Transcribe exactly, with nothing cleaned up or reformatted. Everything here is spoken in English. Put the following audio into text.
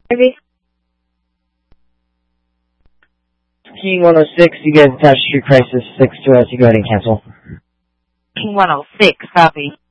Maybe. King one oh six, you guys attached to Street Crisis six to us. You go ahead and cancel. King one oh six, copy.